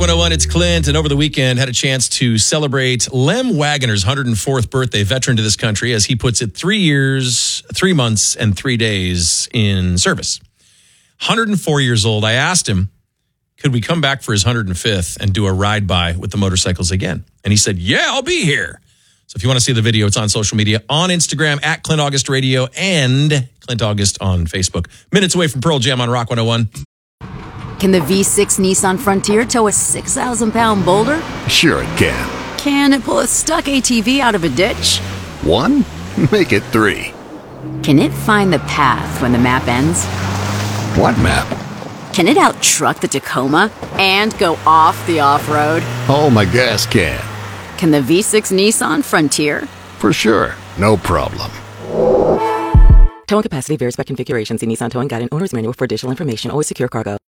101, it's Clint, and over the weekend had a chance to celebrate Lem Waggoner's 104th birthday, veteran to this country, as he puts it, 3 years, 3 months, and 3 days in service. 104 years old. I asked him, could we come back for his 105th and do a ride-by with the motorcycles again? And he said, yeah, I'll be here. So if you want to see the video, it's on social media, on Instagram, at Clint August Radio, and Clint August on Facebook. Minutes away from Pearl Jam on Rock 101. Can the V6 Nissan Frontier tow a 6,000-pound boulder? Sure it can. Can it pull a stuck ATV out of a ditch? 1? Make it 3. Can it find the path when the map ends? What map? Can it out-truck the Tacoma and go off the off-road? Oh, my gas can. Can the V6 Nissan Frontier? For sure. No problem. Towing capacity varies by configuration. See Nissan Towing Guide and Owner's Manual for additional information. Always secure cargo.